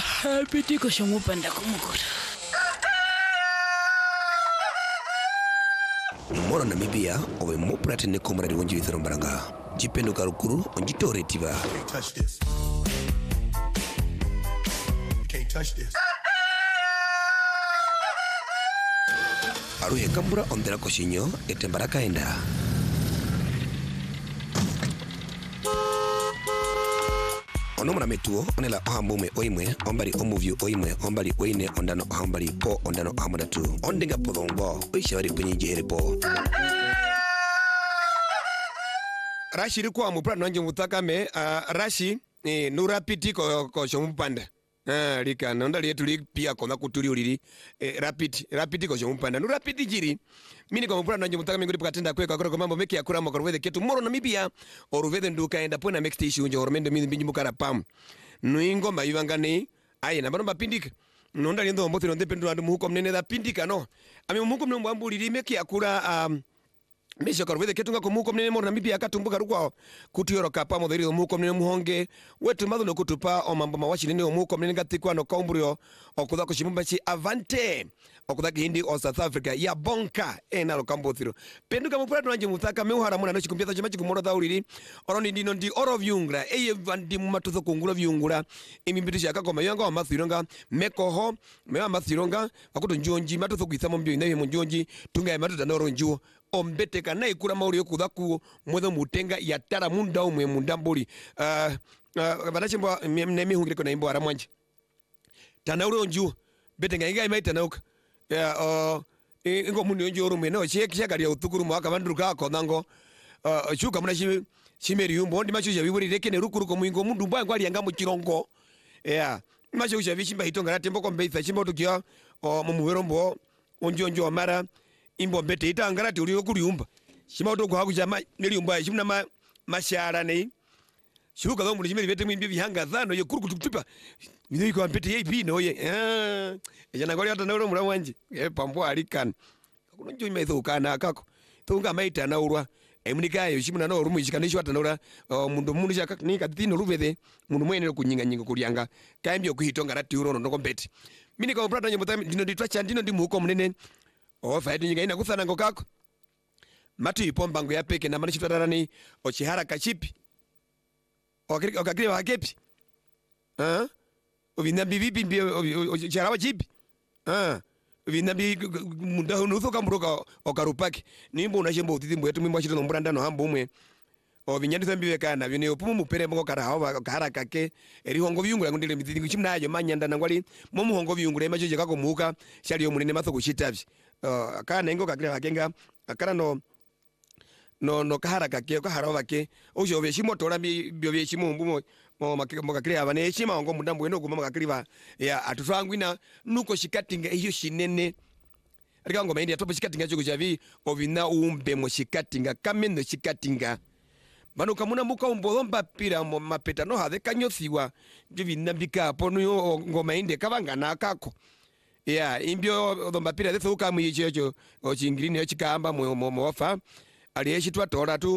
Pitiko shomupanda kumukura. Moro Namibia owe moprate ne komradi wonji withero mbaranga jipendo karukuru onjitore tiba. You can't touch this. You can't touch this. Aruhe kambura ondera koshinyo etembaraka enda. Onomra metuo onela ohambume oimwe ombali omuvyu oimwe ombali oine ondano ohambali po ondano ohamadatu ondenga podongo oishabari punyinji erepo. Rashi rikuwa muprano nanje mutakame rashi nurapiti ko shomupanda. Rika nonda lietu li pia kona kuturi uliri rapiti ko shomupanda nurapiti jiri mini ko muprano nanje mutakame nguri pakatenda kweka kwa mambo meki yakura makorwede ketu moro Namibia oruvede nduka enda pona next issue unjo ormendo mbinji mukara pam nuingo maivangani aye na banomba pindika nonda liendo mbote nonde pendu andu muhuko mnene da pindika no ami muhuko mnene mbambuliri meki yakura Mesho karuvede ketunga kumuko mnene moro Namibia akatumbuka rukwao kutiyoro kapa modhiri omuko mnene muhonge wetu madhu no kutupa o mambo mawashi nene omuko mnene gatikwa no kaumburio okuda kushimumba chi avante okuda kihindi o South Africa ya bonka nalo kambothiro penduka mupura tunanje mutaka meuhara muna no chikumpia chimachi kumoro dhauliri oroni ndino ndi oro vyungra eye vandi mumatutho kungula vyungura imimbitisha akakoma yanga wa mathironga mekoho mewa mathironga akuto njonji matutho kuithamo mbio inaye monjonji tunga ya matuta noro njuo ombete kana ikura mauri yokuda ku mwedho mutenga ya tara munda umwe mundambuli banachimbo mnemi hungire kona imbo aramwanje tanauro njuo bete nga inga imaita nauka ingo mundi onjo orume no shekari ya utukuru mwaka banduruka akonango shuka muna shimeri yumbo ndi machusha viburi rekene rukuruko mwingo mundu mba ngwali yanga muchirongo machusha vishimba hitonga natembo kombeitha shimba utukia mumuverombo onjo amara imbo mbete itangarati uli okuriumba shima uto kwa kujama niliumba shimna mashara nei shuka zo muri shimeli bete mwimbi bihanga thano ye kuru kutupa bido ko mbete ye bino ye ejana ngoli ata nauro mura wanje pambo alikan kuno njo imetho kana akako tunga maita na urwa emunika yo shimna no rumu ishikanisho ata naura mundu shaka ni kadino ruvede mundu mwene kunyinga nyinga kulianga kaimbi okuhitonga rati urono ndoko mbete mini ko brata nyemota ndino ditwacha ndino ndi muko munene faidi nyinga ina kuthana ngokako matu ipomba ngo ya peke na manishi tadarani ochihara kachipi okakire wakepi ovinambi vipi mbio charawa chipi ovinambi munda hunutho kamburoka okarupaki nimbo unashembo utitimbo yetu mimbo ashito nombura ndano hambo umwe ovinyanditho mbiwe kana vine opumu mupere mbo karahawa kahara kake eri hongo vyungura ngundile mithingi chimnayo manyanda nangwali momu hongo vyungura imacho chekako muka shali yo munene matho kushitavyi kana ingo kakire wakenga akana no kahara kake kahara wake osho vyeshimo tola byo vyeshimo mbumo mo kakire abane eshima ngo mundambo eno kuma kakiriva ya atufangwina nuko shikatinga iyo shinene rika ngo maindi atopo shikatinga choko chavi ovina umbe mo shikatinga kameno shikatinga manu kamuna muka umbolomba pira mo mapeta no hade kanyothiwa bivina bika pono ngo maindi kabangana kako imbio domba pira de thuka mu yicho o chingirine chikamba mo wafa ali eshitwa tora tu